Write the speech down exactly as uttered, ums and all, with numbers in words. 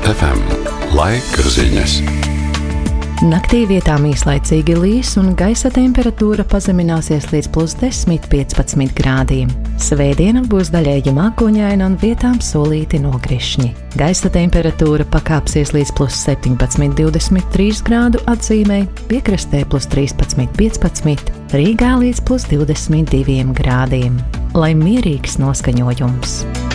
F M. Laika ziņas. Naktī vietām īslaicīgi līs un gaisa temperatūra pazemināsies līdz plus desmit piecpadsmit grādiem. Svētdiena būs daļēji mākoņaina un vietām solīti nokrišņi. Gaisa temperatūra pakāpsies līdz plus septiņpadsmit divdesmit trīs grādu atzīmē, piekrastē plus trīspadsmit piecpadsmit, Rīgā līdz plus divdesmit diviem grādiem. Lai mierīgs noskaņojums!